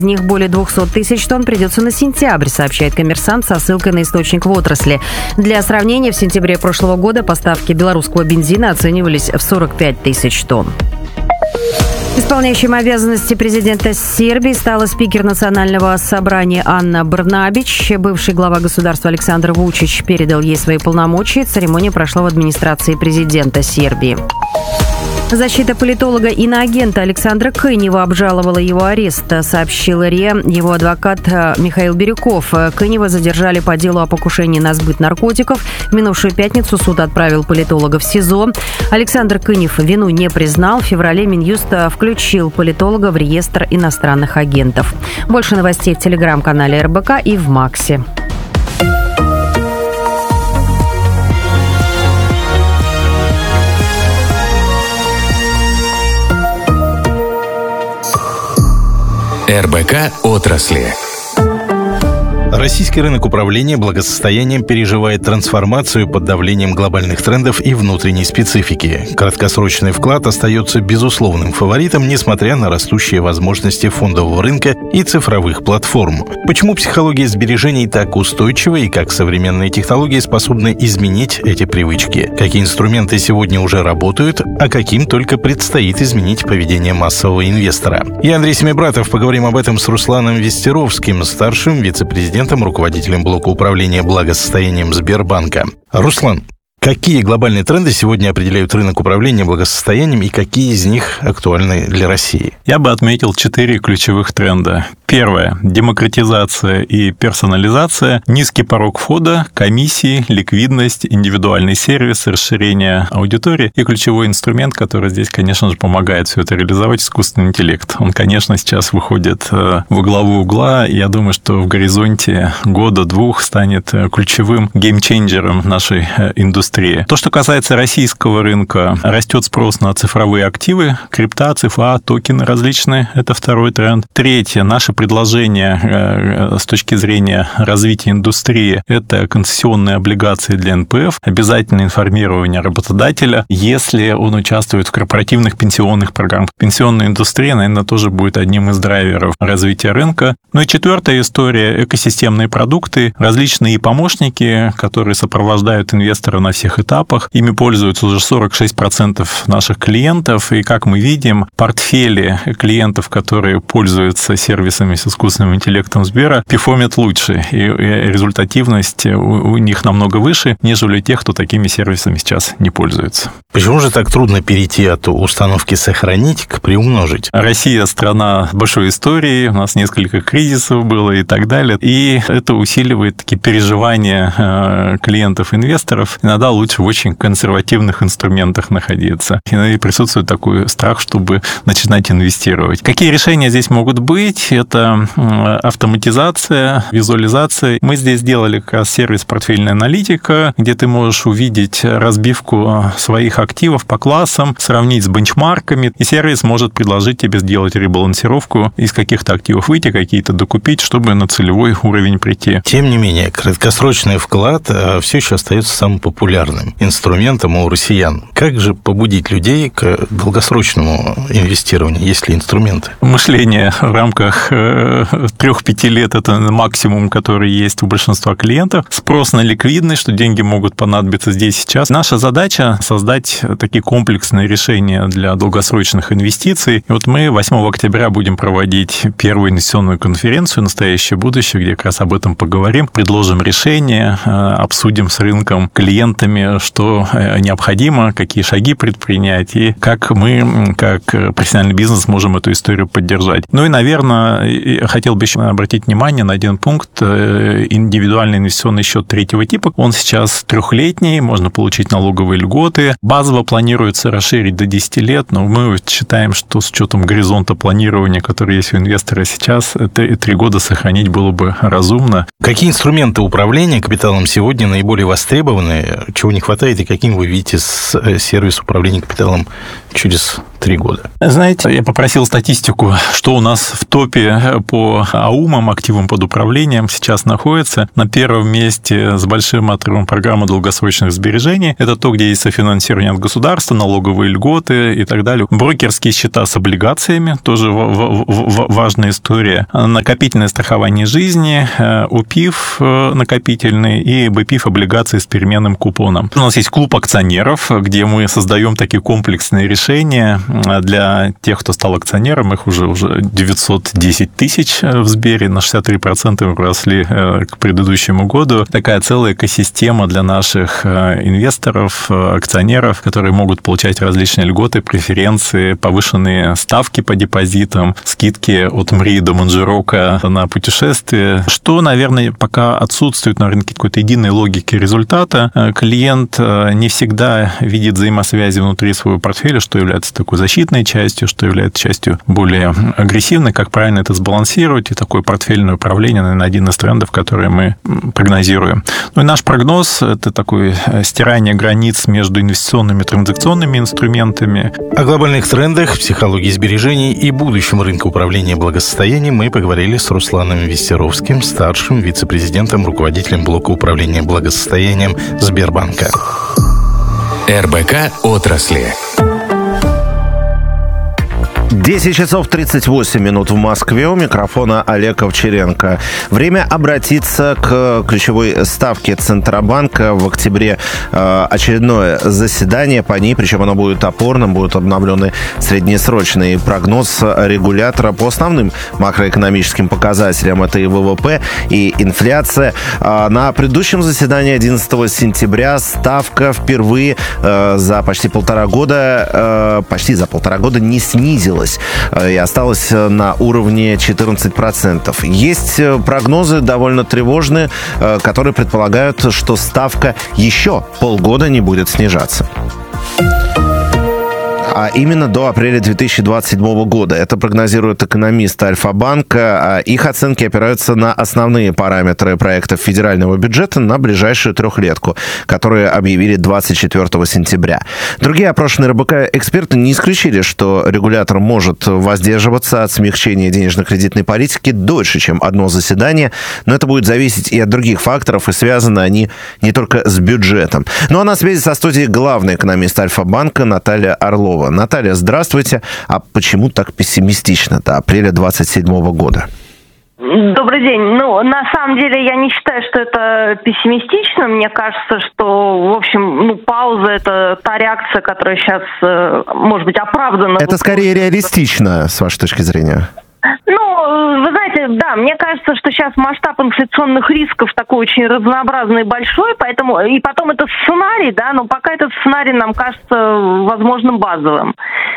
Из них более 200 тысяч тонн придется на сентябрь, сообщает «Коммерсант» со ссылкой на источник в отрасли. Для сравнения, в сентябре прошлого года поставки белорусского бензина оценивались в 45 тысяч тонн. Исполняющим обязанности президента Сербии стала спикер Национального собрания Анна Брнабич. Бывший глава государства Александр Вучич передал ей свои полномочия. Церемония прошла в администрации президента Сербии. Защита политолога иноагента Александра Кынева обжаловала его арест, сообщил РИА его адвокат Михаил Бирюков. Кынева задержали по делу о покушении на сбыт наркотиков. В минувшую пятницу суд отправил политолога в СИЗО. Александр Кынев вину не признал. В феврале Минюст включил политолога в реестр иностранных агентов. Больше новостей в телеграм-канале РБК и в Максе. РБК отрасли. Российский рынок управления благосостоянием переживает трансформацию под давлением глобальных трендов и внутренней специфики. Краткосрочный вклад остается безусловным фаворитом, несмотря на растущие возможности фондового рынка и цифровых платформ. Почему психология сбережений так устойчива и как современные технологии способны изменить эти привычки? Какие инструменты сегодня уже работают, а каким только предстоит изменить поведение массового инвестора? Я, Андрей Семибратов, поговорим об этом с Русланом Вестеровским, старшим вице-президентом, руководителем блока управления благосостоянием Сбербанка. Руслан, какие глобальные тренды сегодня определяют рынок управления благосостоянием и какие из них актуальны для России? Я бы отметил 4 ключевых тренда. Первое – демократизация и персонализация, низкий порог входа, комиссии, ликвидность, индивидуальный сервис, расширение аудитории и ключевой инструмент, который здесь, конечно же, помогает все это реализовать – искусственный интеллект. Он, конечно, сейчас выходит во главу угла. Я думаю, что в горизонте года-двух станет ключевым геймченджером нашей индустрии. То, что касается российского рынка, растет спрос на цифровые активы, крипта, ЦФА, токены различные – это второй тренд. Третье – наше предложение с точки зрения развития индустрии – это концессионные облигации для НПФ, обязательное информирование работодателя, если он участвует в корпоративных пенсионных программах. Пенсионная индустрия, наверное, тоже будет одним из драйверов развития рынка. Ну и четвертая история – экосистемные продукты, различные помощники, которые сопровождают инвестора на всех этапах. Ими пользуются уже 46% наших клиентов, и, как мы видим, портфели клиентов, которые пользуются сервисами с искусственным интеллектом Сбера, перформят лучше, и результативность у них намного выше, нежели у тех, кто такими сервисами сейчас не пользуется. Почему же так трудно перейти от установки «сохранить» к «приумножить»? Россия – страна большой истории, у нас несколько кризисов было и так далее, и это усиливает такие переживания клиентов-инвесторов. Иногда лучше в очень консервативных инструментах находиться. И присутствует такой страх, чтобы начинать инвестировать. Какие решения здесь могут быть? Это автоматизация, визуализация. Мы здесь делали как раз сервис «Портфельная аналитика», где ты можешь увидеть разбивку своих активов по классам, сравнить с бенчмарками, и сервис может предложить тебе сделать ребалансировку, из каких-то активов выйти, какие-то докупить, чтобы на целевой уровень прийти. Тем не менее, краткосрочный вклад все еще остается самым популярным инструментом у россиян. Как же побудить людей к долгосрочному инвестированию, есть ли инструменты? Мышление в рамках 3-5 лет – это максимум, который есть у большинства клиентов. Спрос на ликвидность, что деньги могут понадобиться здесь и сейчас. Наша задача – создать такие комплексные решения для долгосрочных инвестиций. И вот мы 8 октября будем проводить первую инвестиционную конференцию «Настоящее будущее», где как раз об этом поговорим, предложим решения, обсудим с рынком, клиентами, что необходимо, какие шаги предпринять и как мы, как профессиональный бизнес, можем эту историю поддержать. Ну и, наверное, хотел бы еще обратить внимание на один пункт. Индивидуальный инвестиционный счет третьего типа. Он сейчас 3-летний, можно получить налоговые льготы. Базово планируется расширить до 10 лет, но мы считаем, что с учетом горизонта планирования, который есть у инвестора сейчас, это 3 года сохранить было бы разумно. Какие инструменты управления капиталом сегодня наиболее востребованы, чего не хватает, и каким вы видите сервис управления капиталом через 3 года. Знаете, я попросил статистику, что у нас в топе по АУМам, активам под управлением, сейчас находится. На первом месте с большим отрывом программа долгосрочных сбережений. Это то, где есть софинансирование от государства, налоговые льготы и так далее. Брокерские счета с облигациями, тоже важная история. Накопительное страхование жизни, УПИФ накопительный и БПИФ облигации с переменным купоном. У нас есть клуб акционеров, где мы создаем такие комплексные решения для тех, кто стал акционером. Их уже 910 тысяч в Сбере, на 63% выросли к предыдущему году. Такая целая экосистема для наших инвесторов, акционеров, которые могут получать различные льготы, преференции, повышенные ставки по депозитам, скидки от МРИ до Манжирока на путешествия. Что, наверное, пока отсутствует на рынке какой-то единой логики результата. Клиент не всегда видит взаимосвязи внутри своего портфеля, что является такой защитной частью, что является частью более агрессивной, как правильно это сбалансировать, и такое портфельное управление, наверное, один из трендов, которые мы прогнозируем. Ну и наш прогноз – это такое стирание границ между инвестиционными и транзакционными инструментами. О глобальных трендах, психологии сбережений и будущем рынка управления благосостоянием мы поговорили с Русланом Вестеровским, старшим вице-президентом, руководителем блока управления благосостоянием Сбербанка. РБК отрасли. 10 часов 38 минут в Москве. У микрофона Олег Овчаренко. Время обратиться к ключевой ставке Центробанка. В октябре очередное заседание по ней, причем оно будет опорным, будут обновлены среднесрочный прогноз регулятора по основным макроэкономическим показателям. Это и ВВП, и инфляция. На предыдущем заседании 11 сентября ставка впервые за почти полтора года не снизилась и осталась на уровне 14%. Есть прогнозы довольно тревожные, которые предполагают, что ставка еще полгода не будет снижаться. А именно до апреля 2027 года. Это прогнозируют экономисты Альфа-банка. Их оценки опираются на основные параметры проектов федерального бюджета на ближайшую трехлетку, которые объявили 24 сентября. Другие опрошенные РБК эксперты не исключили, что регулятор может воздерживаться от смягчения денежно-кредитной политики дольше, чем одно заседание, но это будет зависеть и от других факторов, и связаны они не только с бюджетом. Ну а на связи со студией главный экономист Альфа-банка Наталья Орлова. Наталья, здравствуйте. А почему так пессимистично до апреля 2027 года? Добрый день. На самом деле, я не считаю, что это пессимистично. Мне кажется, что, в общем, пауза – это та реакция, которая сейчас, может быть, оправдана. Это скорее реалистично, с вашей точки зрения? Вы знаете, да, мне кажется, что сейчас масштаб инфляционных рисков такой очень разнообразный и большой, поэтому и потом это сценарий, да, но пока этот сценарий нам кажется возможным базовым.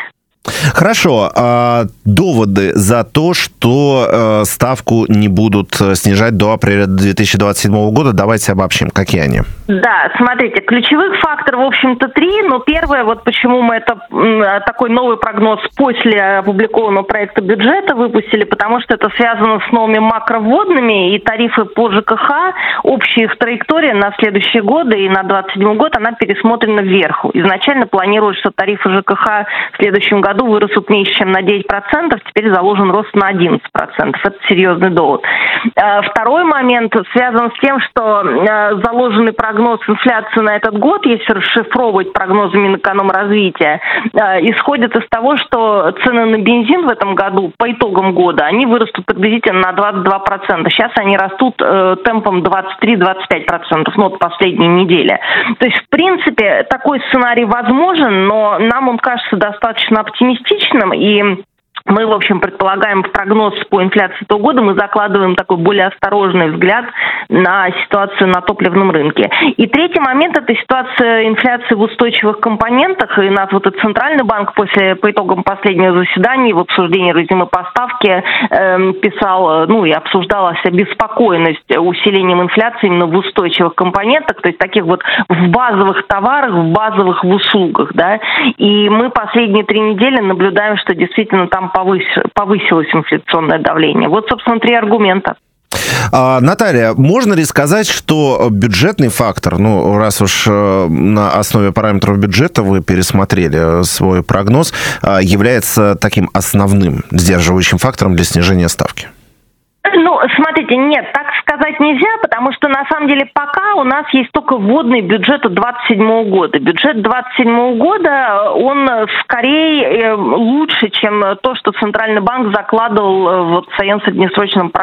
Хорошо. Доводы за то, что ставку не будут снижать до апреля 2027 года, давайте обобщим. Какие они? Да, смотрите, ключевых факторов, в общем-то, 3. Но первое, почему мы такой новый прогноз после опубликованного проекта бюджета выпустили, потому что это связано с новыми макровводными, и тарифы по ЖКХ, общая их траектория на следующие годы и на 2027 год, она пересмотрена вверх. Изначально планировалось, что тарифы ЖКХ в следующем году вырастут меньше, чем на 9%, теперь заложен рост на 11%. Это серьезный довод. Второй момент связан с тем, что заложенный прогноз инфляции на этот год, если расшифровывать прогнозы Минэкономразвития, исходит из того, что цены на бензин в этом году, по итогам года, они вырастут приблизительно на 22%. Сейчас они растут темпом 23-25%, от последней недели. То есть, в принципе, такой сценарий возможен, но нам он кажется достаточно оптимистичным, и мы, в общем, предполагаем в прогноз по инфляции этого года, мы закладываем такой более осторожный взгляд на ситуацию на топливном рынке. И третий момент – это ситуация инфляции в устойчивых компонентах. И нас и Центральный банк по итогам последнего заседания в обсуждении резюме поставки писал, и обсуждалась обеспокоенность усилением инфляции именно в устойчивых компонентах, то есть таких в базовых товарах, в базовых услугах, да. И мы последние 3 недели наблюдаем, что действительно там повысилось инфляционное давление. Собственно, 3 аргумента. Наталья, можно ли сказать, что бюджетный фактор, раз уж на основе параметров бюджета вы пересмотрели свой прогноз, является таким основным сдерживающим фактором для снижения ставки? Смотрите, нет, так сказать нельзя, потому что, на самом деле, пока у нас есть только вводный бюджет 2027 года. Бюджет 2027 года, он скорее лучше, чем то, что Центральный банк закладывал в своем среднесрочном